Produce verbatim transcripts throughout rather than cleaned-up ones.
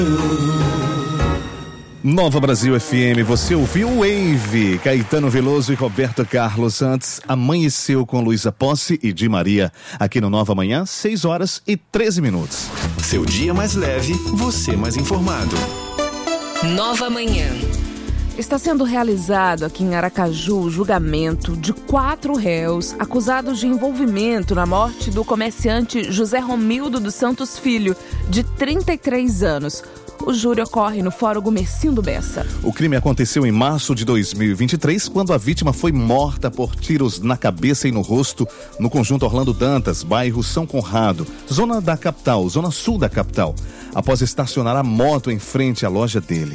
Nova Brasil F M, você ouviu Wave, Caetano Veloso e Roberto Carlos. Antes, Amanheceu com Luísa Posse e Di Maria. Aqui no Nova Manhã, seis horas e treze minutos. Seu dia mais leve, você mais informado. Nova Manhã. Está sendo realizado aqui em Aracaju o julgamento de quatro réus acusados de envolvimento na morte do comerciante José Romildo dos Santos Filho, de trinta e três anos. O júri ocorre no Fórum Gumercindo Bessa. O crime aconteceu em março de dois mil e vinte e três, quando a vítima foi morta por tiros na cabeça e no rosto no conjunto Orlando Dantas, bairro São Conrado, zona da capital, zona sul da capital, após estacionar a moto em frente à loja dele.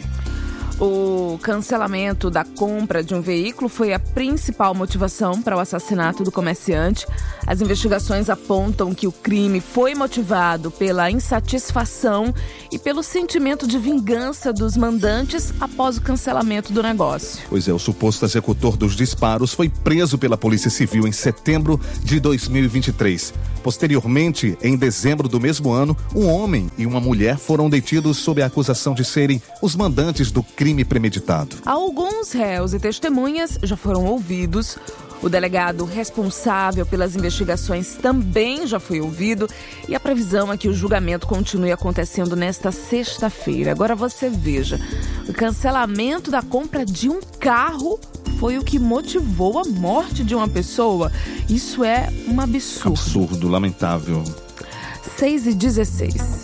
O cancelamento da compra de um veículo foi a principal motivação para o assassinato do comerciante. As investigações apontam que o crime foi motivado pela insatisfação e pelo sentimento de vingança dos mandantes após o cancelamento do negócio. Pois é, o suposto executor dos disparos foi preso pela Polícia Civil em setembro de dois mil e vinte e três. Posteriormente, em dezembro do mesmo ano, um homem e uma mulher foram detidos sob a acusação de serem os mandantes do crime premeditado. Alguns réus e testemunhas já foram ouvidos. O delegado responsável pelas investigações também já foi ouvido e a previsão é que o julgamento continue acontecendo nesta sexta-feira. Agora você veja, o cancelamento da compra de um carro foi o que motivou a morte de uma pessoa. Isso é um absurdo. Absurdo, lamentável. seis e dezesseis.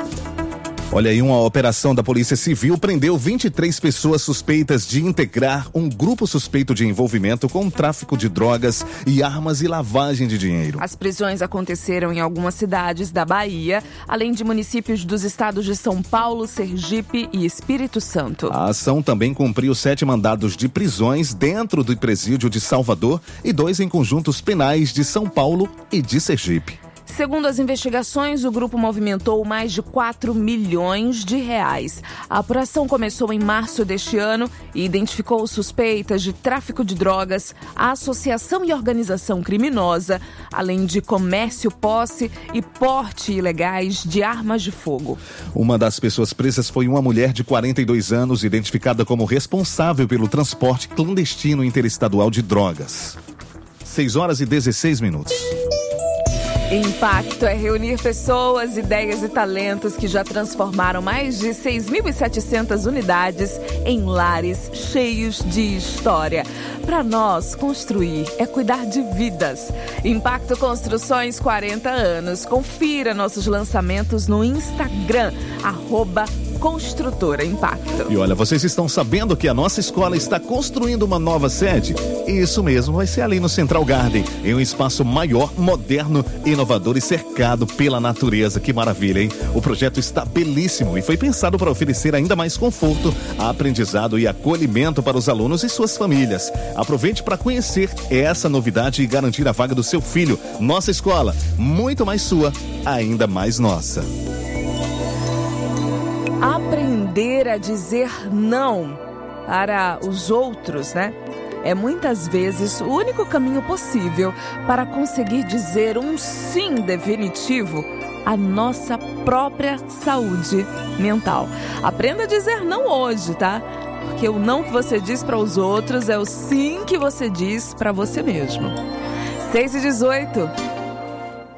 Olha aí, uma operação da Polícia Civil prendeu vinte e três pessoas suspeitas de integrar um grupo suspeito de envolvimento com tráfico de drogas e armas e lavagem de dinheiro. As prisões aconteceram em algumas cidades da Bahia, além de municípios dos estados de São Paulo, Sergipe e Espírito Santo. A ação também cumpriu sete mandados de prisões dentro do presídio de Salvador e dois em conjuntos penais de São Paulo e de Sergipe. Segundo as investigações, o grupo movimentou mais de quatro milhões de reais. A apuração começou em março deste ano e identificou suspeitas de tráfico de drogas, associação e organização criminosa, além de comércio, posse e porte ilegais de armas de fogo. Uma das pessoas presas foi uma mulher de quarenta e dois anos, identificada como responsável pelo transporte clandestino interestadual de drogas. seis horas e dezesseis minutos. Impacto é reunir pessoas, ideias e talentos que já transformaram mais de seis mil e setecentas unidades em lares cheios de história. Para nós, construir é cuidar de vidas. Impacto Construções, quarenta anos. Confira nossos lançamentos no Instagram, arroba Construtora Impacto. E olha, vocês estão sabendo que a nossa escola está construindo uma nova sede? Isso mesmo, vai ser ali no Central Garden, em um espaço maior, moderno, inovador e cercado pela natureza. Que maravilha, hein? O projeto está belíssimo e foi pensado para oferecer ainda mais conforto, aprendizado e acolhimento para os alunos e suas famílias. Aproveite para conhecer essa novidade e garantir a vaga do seu filho. Nossa escola, muito mais sua, ainda mais nossa. Aprender a dizer não para os outros, né? É muitas vezes o único caminho possível para conseguir dizer um sim definitivo à nossa própria saúde mental. Aprenda a dizer não hoje, tá? Porque o não que você diz para os outros é o sim que você diz para você mesmo. seis e dezoito.